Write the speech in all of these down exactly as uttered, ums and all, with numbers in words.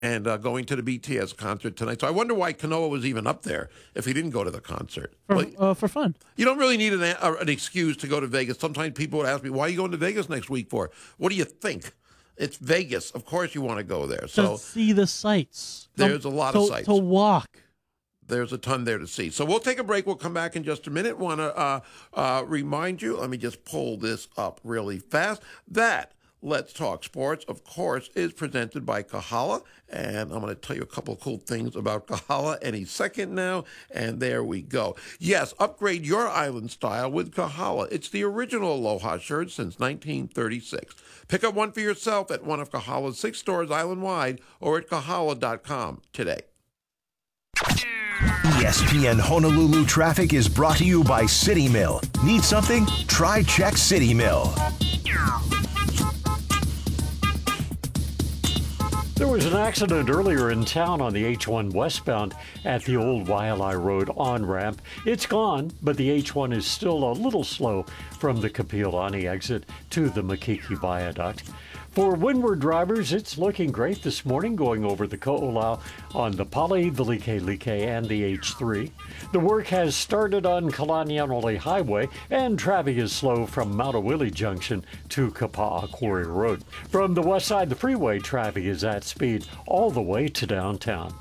and uh, going to the B T S concert tonight. So I wonder why Kanoa was even up there if he didn't go to the concert. For, well, uh, for fun. You don't really need an, uh, an excuse to go to Vegas. Sometimes people would ask me, why are you going to Vegas next week for? What do you think? It's Vegas. Of course you want to go there. So to see the sights. There's a lot to, of sights. To walk. There's a ton there to see. So we'll take a break. We'll come back in just a minute. Want to uh, uh, remind you, let me just pull this up really fast, that Let's Talk Sports, of course, is presented by Kahala. And I'm going to tell you a couple of cool things about Kahala any second now. And there we go. Yes, upgrade your island style with Kahala. It's the original Aloha shirt since nineteen thirty-six. Pick up one for yourself at one of Kahala's six stores island-wide or at kahala dot com today. E S P N Honolulu traffic is brought to you by City Mill. Need something? Try Check City Mill. There was an accident earlier in town on the H one westbound at the old Waialae Road on-ramp. It's gone, but the H one is still a little slow from the Kapiolani exit to the Makiki Viaduct. For windward drivers, it's looking great this morning going over the Ko'olau on the Pali, the Like-Like, and the H three. The work has started on Kalanianole Highway, and traffic is slow from Mautawili Junction to Kapa'a Quarry Road. From the west side of the freeway, traffic is at speed all the way to downtown.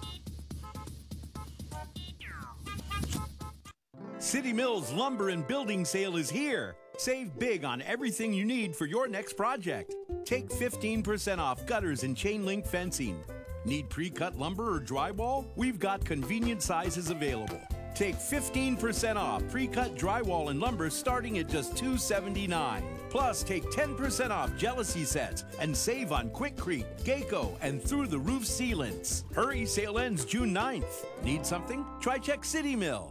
City Mills Lumber and Building Sale is here. Save big on everything you need for your next project. Take fifteen percent off gutters and chain link fencing. Need pre-cut lumber or drywall? We've got convenient sizes available. Take fifteen percent off pre-cut drywall and lumber starting at just two seventy-nine. Plus, take ten percent off jealousy sets and save on Quickcrete, Geico, and through the roof sealants. Hurry, sale ends June ninth. Need something? Try Check City Mill.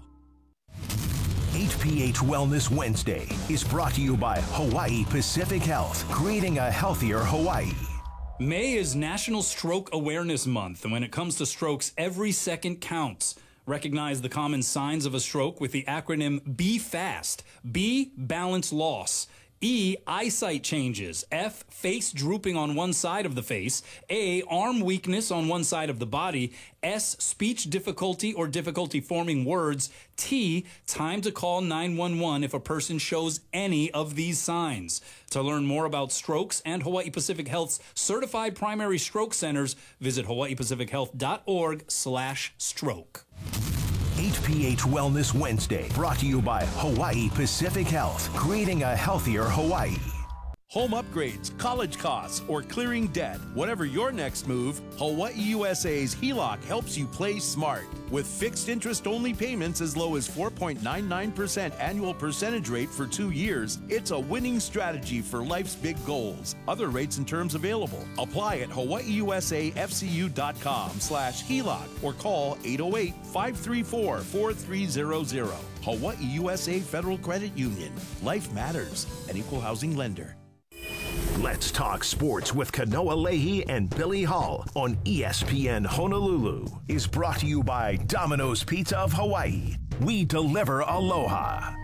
H P H Wellness Wednesday is brought to you by Hawaii Pacific Health, creating a healthier Hawaii. May is National Stroke Awareness Month, and when it comes to strokes, every second counts. Recognize the common signs of a stroke with the acronym B FAST. B, balance loss. E, eyesight changes. F, face drooping on one side of the face. A, arm weakness on one side of the body. S, speech difficulty or difficulty forming words. T, time to call nine one one if a person shows any of these signs. To learn more about strokes and Hawaii Pacific Health's certified primary stroke centers, visit hawaii pacific health dot org slash stroke. H P H Wellness Wednesday, brought to you by Hawaii Pacific Health, creating a healthier Hawaii. Home upgrades, college costs, or clearing debt. Whatever your next move, Hawaii U S A's H E L O C helps you play smart. With fixed interest-only payments as low as four point nine nine percent annual percentage rate for two years, it's a winning strategy for life's big goals. Other rates and terms available. Apply at hawaii u s a f c u dot com slash H E L O C or call eight oh eight, five three four, four three zero zero. Hawaii U S A Federal Credit Union. Life matters. An equal housing lender. Let's talk sports with Kanoa Leahy and Billy Hall on E S P N Honolulu is brought to you by Domino's Pizza of Hawaii. We deliver aloha.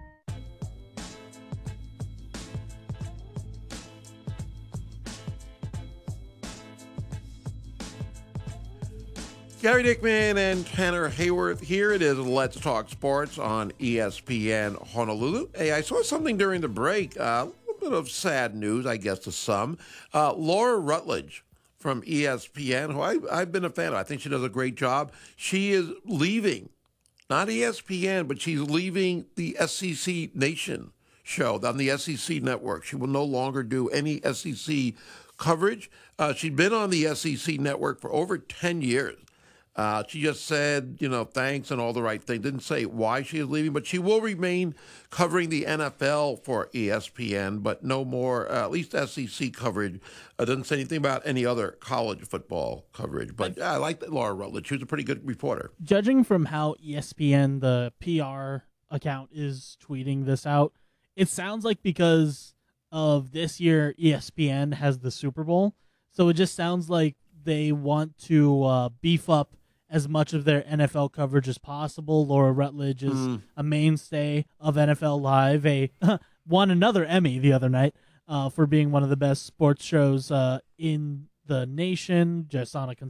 Gary Dickman and Tanner Hayworth here. It is Let's Talk Sports on E S P N Honolulu. Hey, I saw something during the break. Uh, bit of sad news, I guess, to some. Uh, Laura Rutledge from E S P N, who I, I've been a fan of. I think she does a great job. She is leaving, not E S P N, but she's leaving the S E C Nation show on the S E C network. She will no longer do any S E C coverage. Uh, she'd been on the S E C network for over ten years. Uh, she just said, you know, thanks and all the right things. Didn't say why she is leaving, but she will remain covering the N F L for E S P N, but no more, uh, at least S E C coverage. Uh, doesn't say anything about any other college football coverage. But yeah, I like that Laura Rutledge. She was a pretty good reporter. Judging from how E S P N, the P R account, is tweeting this out, it sounds like because of this year, E S P N has the Super Bowl. So it just sounds like they want to uh, beef up as much of their N F L coverage as possible. Laura Rutledge is mm. a mainstay of N F L Live, a won another Emmy the other night uh, for being one of the best sports shows uh, in the nation just on a